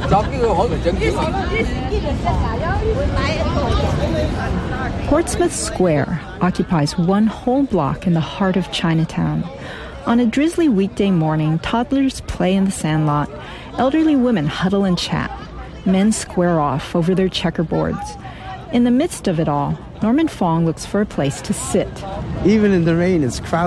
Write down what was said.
Portsmouth Square occupies one whole block in the heart of Chinatown. On a drizzly weekday morning, toddlers play in the sandlot, elderly women huddle and chat, men square off over their checkerboards. In the midst of it all, Norman Fong looks for a place to sit. Even in the rain, it's crowded.